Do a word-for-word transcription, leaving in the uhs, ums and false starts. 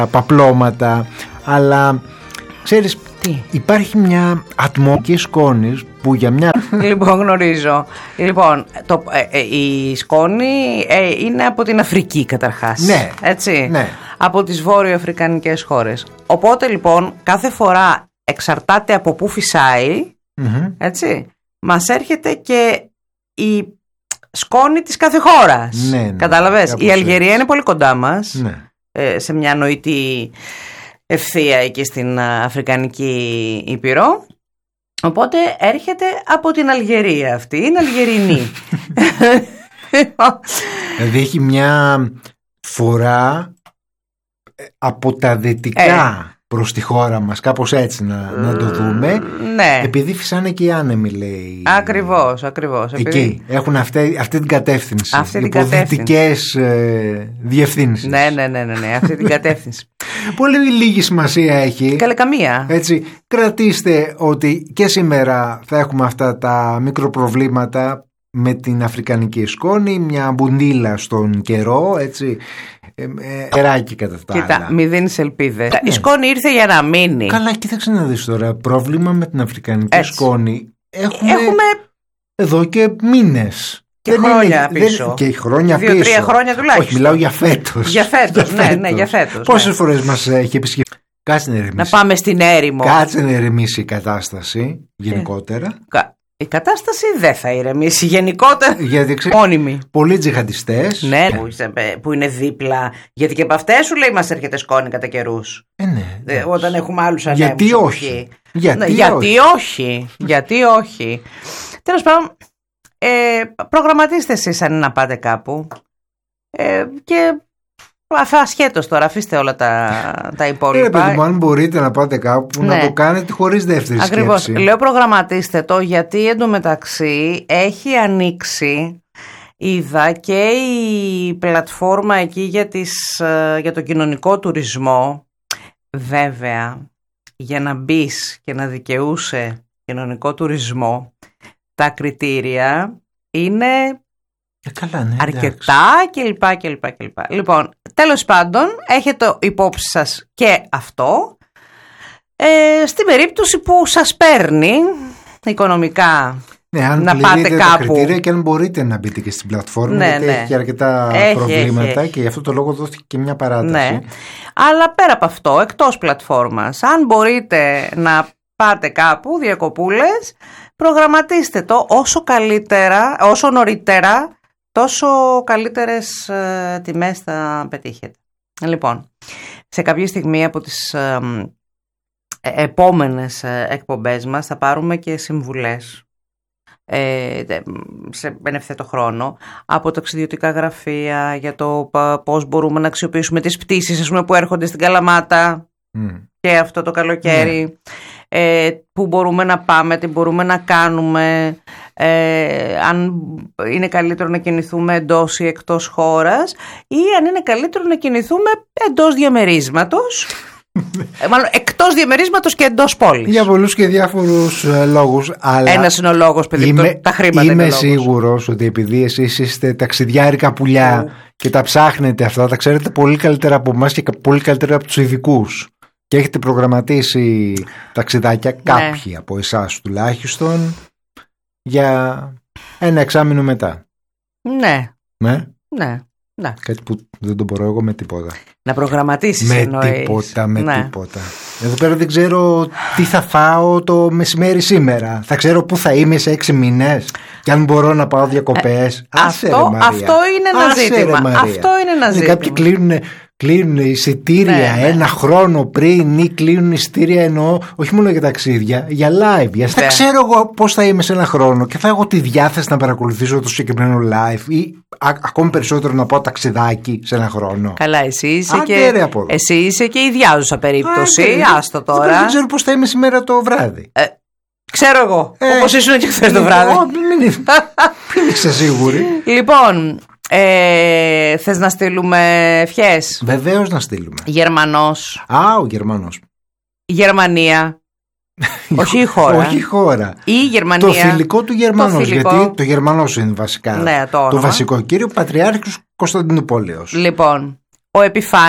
παπλώματα, αλλά ξέρεις, τι? Υπάρχει μια ατμομική σκόνη που για μια... Λοιπόν, γνωρίζω. Λοιπόν, το, ε, ε, η σκόνη ε, είναι από την Αφρική καταρχάς. Ναι. Έτσι. Ναι. Από τις βόρειο-αφρικανικές χώρες. Οπότε λοιπόν κάθε φορά εξαρτάται από πού φυσάει, mm-hmm. έτσι, μας έρχεται και η σκόνη της κάθε χώρας. Ναι, ναι, κατάλαβες. Η Αλγερία έτσι. είναι πολύ κοντά μας, ναι. ε, σε μια νοητή ευθεία εκεί στην Αφρικανική Ήπειρο. Οπότε έρχεται από την Αλγερία αυτή, είναι Αλγερινή. Δηλαδή έχει μια φορά από τα δυτικά ε. προς τη χώρα μας, κάπως έτσι να, να το δούμε. Ναι. Επειδή φυσάνε και οι άνεμοι, λέει. Ακριβώς, ακριβώς. Εκεί επειδή... έχουν αυτή, αυτή την κατεύθυνση. Αυτή την υποδυτικές ε, διευθύνσεις. Ναι, ναι, ναι, ναι, ναι, αυτή την κατεύθυνση. Πολύ λίγη σημασία έχει. Καλέ καμία. Έτσι, κρατήστε ότι και σήμερα θα έχουμε αυτά τα μικροπροβλήματα με την αφρικανική σκόνη, μια μπουντίλα στον καιρό, έτσι, κεράκι κατά τα άλλα. Κοίτα, μη δίνεις ελπίδες. Ναι. Η σκόνη ήρθε για να μείνει. Καλά, κοίταξε να δεις τώρα, πρόβλημα με την αφρικανική έτσι. σκόνη έχουμε, έχουμε εδώ και μήνες. Και δεν χρόνια είναι, πίσω. Δεν, και χρόνια Δύο, πίσω. Τρία χρόνια τουλάχιστον. Όχι, μιλάω για φέτος. Για φέτος, ναι, ναι, για φέτος. Πόσες ναι. φορές μας έχει επισκεφτεί. Κάτσε να ηρεμήσει. Να πάμε στην έρημο. Κάτσε να ηρεμήσει η κατάσταση γενικότερα. Κα... Η κατάσταση δεν θα ηρεμήσει γενικότερα. Γιατί ξέρει, μόνιμοι. Πολλοί τζιχαντιστές. Ναι, που, που είναι δίπλα. Γιατί και από αυτές σου λέει μας έρχεται σκόνη κατά καιρούς. Ε, ναι, ε, όταν έχουμε άλλους ανέμους. Γιατί όχι. Γιατί, ναι, γιατί όχι. Γιατί όχι. Τέλος πάντων, ε, προγραμματίστε εσείς αν να πάτε κάπου. Ε, και ασχέτως τώρα, αφήστε όλα τα, τα υπόλοιπα. Ε, παιδί μου, αν μπορείτε να πάτε κάπου, ναι. να το κάνετε χωρίς δεύτερη Ακριβώς. σκέψη. Λέω προγραμματίστε το, γιατί εντωμεταξύ έχει ανοίξει, είδα, και η πλατφόρμα εκεί για, τις, για το κοινωνικό τουρισμό. Βέβαια, για να μπεις και να δικαιούσε κοινωνικό τουρισμό, τα κριτήρια είναι... Ε, καλά, ναι, αρκετά κλπ, κλπ, κλπ. Λοιπόν, τέλος πάντων, έχετε υπόψη σας και αυτό. Ε, στην περίπτωση που σας παίρνει οικονομικά, ναι, αν να πάτε τα κάπου. Κριτήρια και αν μπορείτε να μπείτε και στην πλατφόρμα, ναι, γιατί ναι. έχει αρκετά έχει, προβλήματα έχει. Και γι' αυτό το λόγο δόθηκε και μια παράταση. Ναι. Αλλά πέρα από αυτό, εκτός πλατφόρμας, αν μπορείτε να πάτε κάπου διακοπούλες, προγραμματίστε το όσο καλύτερα, όσο νωρίτερα, τόσο καλύτερες ε, τιμές θα πετύχετε. Λοιπόν, σε κάποια στιγμή από τις ε, ε, επόμενες ε, εκπομπές μας θα πάρουμε και συμβουλές ε, σε εν ευθέτω χρόνο από ταξιδιωτικά γραφεία για το πώς μπορούμε να αξιοποιήσουμε τις πτήσεις, ας πούμε, που έρχονται στην Καλαμάτα mm. και αυτό το καλοκαίρι. Mm. Ε, που μπορούμε να πάμε, τι μπορούμε να κάνουμε, ε, αν είναι καλύτερο να κινηθούμε εντός ή εκτός χώρας, ή αν είναι καλύτερο να κινηθούμε εντός διαμερίσματος, ε, μάλλον εκτός διαμερίσματος και εντός πόλης. Για πολλούς και διάφορους ε, λόγους. Αλλά ένας είναι ο λόγος, παιδί, είμαι, το, τα χρήματα είμαι είναι λόγος. σίγουρος ότι επειδή εσείς είστε ταξιδιάρικα πουλιά mm. και τα ψάχνετε αυτά, τα ξέρετε πολύ καλύτερα από εμάς και πολύ καλύτερα από τους ειδικούς. Και έχετε προγραμματίσει ταξιδάκια, κάποιοι ναι. από εσάς τουλάχιστον, για ένα εξάμηνο μετά. Ναι. Ναι. Ναι. Ναι. Κάτι που δεν το μπορώ εγώ με τίποτα. Να προγραμματίσεις με εννοείς. τίποτα, με ναι. τίποτα. Εδώ πέρα δεν ξέρω τι θα φάω το μεσημέρι σήμερα. Θα ξέρω πού θα είμαι σε έξι μήνες και αν μπορώ να πάω διακοπές. Ε, αυτό, αυτό είναι ένα Άσε, ζήτημα. Ρε, αυτό είναι ένα ζήτημα. Κάποιοι κλείνουν, κλείνουν εισιτήρια ναι, ένα ναι. χρόνο πριν ή κλείνουν εισιτήρια, εννοώ όχι μόνο για ταξίδια, για live. Για... Θα ξέρω εγώ πώς θα είμαι σε ένα χρόνο και θα έχω τη διάθεση να παρακολουθήσω το συγκεκριμένο live ή α, ακόμη περισσότερο να πάω ταξιδάκι σε ένα χρόνο. Καλά, εσύ είσαι, Άντε, και... ρε, εσύ είσαι και ιδιάζουσα περίπτωση. Άντε, άστο τώρα. Δεν ξέρω πώς θα είμαι σήμερα το βράδυ. Ε, ξέρω εγώ. Ε, όπως ήσουν και χθες το βράδυ. Μην είσαι σίγουρη. Λοιπόν. Ε, θες να στείλουμε ευχές? Βεβαίως να στείλουμε. Γερμανός. Α, ο Γερμανός. Η Γερμανία. Όχι η χώρα. Όχι η χώρα. Η Γερμανία. Το φιλικό του Γερμανός. Το γιατί το Γερμανός είναι βασικά ναι, το, το βασικό. Κύριο Πατριάρχης Κωνσταντινούπολεως. Λοιπόν, ο Επιφάνης